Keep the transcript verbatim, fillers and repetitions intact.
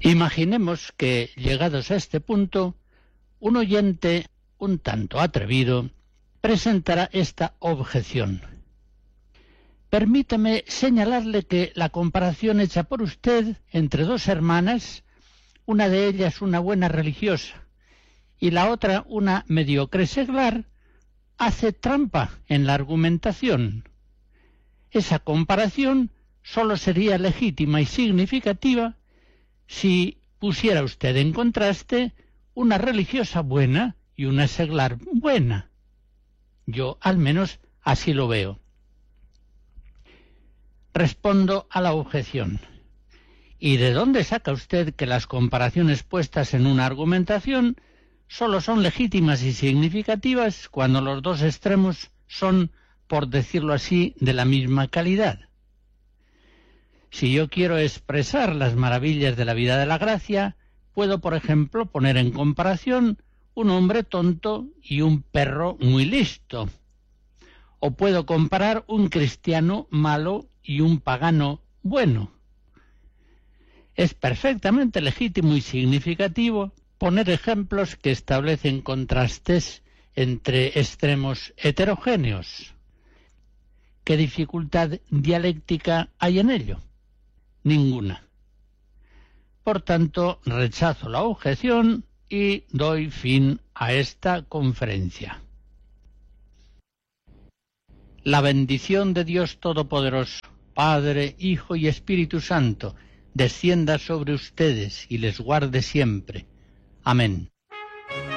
Imaginemos que, llegados a este punto, un oyente un tanto atrevido presentará esta objeción. Permítame señalarle que la comparación hecha por usted entre dos hermanas, una de ellas una buena religiosa y la otra una mediocre seglar, hace trampa en la argumentación. Esa comparación sólo sería legítima y significativa si pusiera usted en contraste una religiosa buena y una seglar buena. Yo, al menos, así lo veo. Respondo a la objeción. ¿Y de dónde saca usted que las comparaciones puestas en una argumentación sólo son legítimas y significativas cuando los dos extremos son, por decirlo así, de la misma calidad? Si yo quiero expresar las maravillas de la vida de la gracia, puedo, por ejemplo, poner en comparación un hombre tonto y un perro muy listo. O puedo comparar un cristiano malo y un pagano bueno. Es perfectamente legítimo y significativo poner ejemplos que establecen contrastes entre extremos heterogéneos. ¿Qué dificultad dialéctica hay en ello? Ninguna. Por tanto, rechazo la objeción y doy fin a esta conferencia. La bendición de Dios Todopoderoso, Padre, Hijo y Espíritu Santo, descienda sobre ustedes y les guarde siempre. Amén.